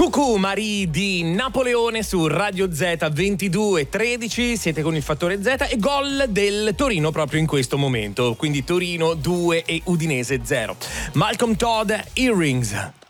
Cucù Marie di Napoleone su Radio Z 22:13, siete con il fattore Z e gol del Torino proprio in questo momento, quindi Torino 2 e Udinese 0. Malcolm Todd, Earrings.